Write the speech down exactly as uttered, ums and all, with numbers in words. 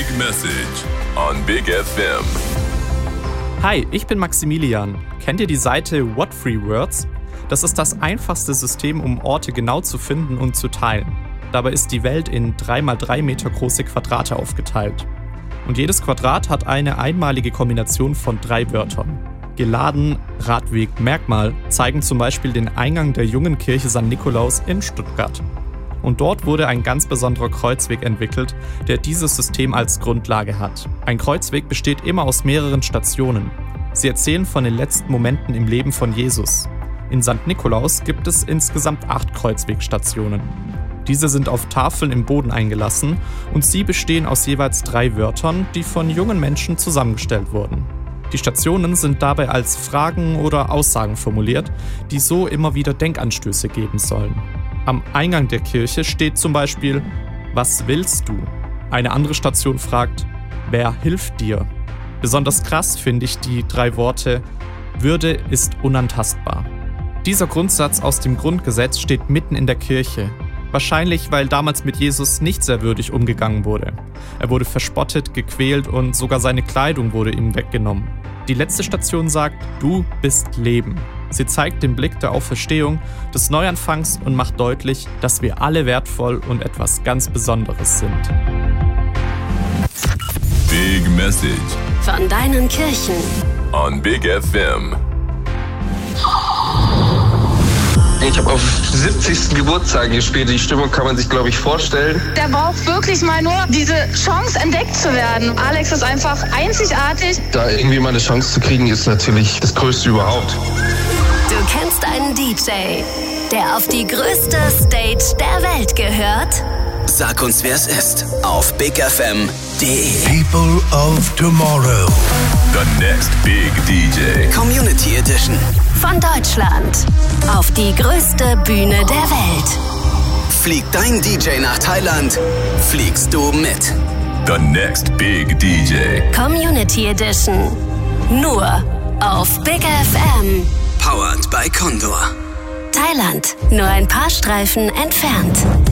Message on Big F M. Hi, ich bin Maximilian. Kennt ihr die Seite What Three Words? Das ist das einfachste System, um Orte genau zu finden und zu teilen. Dabei ist die Welt in drei mal drei Meter große Quadrate aufgeteilt. Und jedes Quadrat hat eine einmalige Kombination von drei Wörtern. Geladen, Radweg, Merkmal zeigen zum Beispiel den Eingang der jungen Kirche Sankt Nikolaus in Stuttgart. Und dort wurde ein ganz besonderer Kreuzweg entwickelt, der dieses System als Grundlage hat. Ein Kreuzweg besteht immer aus mehreren Stationen. Sie erzählen von den letzten Momenten im Leben von Jesus. In Sankt Nikolaus gibt es insgesamt acht Kreuzwegstationen. Diese sind auf Tafeln im Boden eingelassen und sie bestehen aus jeweils drei Wörtern, die von jungen Menschen zusammengestellt wurden. Die Stationen sind dabei als Fragen oder Aussagen formuliert, die so immer wieder Denkanstöße geben sollen. Am Eingang der Kirche steht zum Beispiel: Was willst du? Eine andere Station fragt: Wer hilft dir? Besonders krass finde ich die drei Worte: Würde ist unantastbar. Dieser Grundsatz aus dem Grundgesetz steht mitten in der Kirche. Wahrscheinlich, weil damals mit Jesus nicht sehr würdig umgegangen wurde. Er wurde verspottet, gequält und sogar seine Kleidung wurde ihm weggenommen. Die letzte Station sagt: Du bist Leben. Sie zeigt den Blick der Auferstehung, des Neuanfangs und macht deutlich, dass wir alle wertvoll und etwas ganz Besonderes sind. Big Message von deinen Kirchen on Big F M. Ich habe auf siebzigsten Geburtstag gespielt. Die Stimmung kann man sich, glaube ich, vorstellen. Der braucht wirklich mal nur diese Chance, entdeckt zu werden. Alex ist einfach einzigartig. Da irgendwie mal eine Chance zu kriegen, ist natürlich das Größte überhaupt. Du kennst einen D J, der auf die größte Stage der Welt gehört? Sag uns, wer es ist, auf big f m punkt d e. People of Tomorrow. The next big D J. Community Edition. Von Deutschland auf die größte Bühne der Welt. Fliegt dein D J nach Thailand, fliegst du mit. The next big D J. Community Edition. Nur auf Big F M. Powered by Condor. Thailand, nur ein paar Streifen entfernt.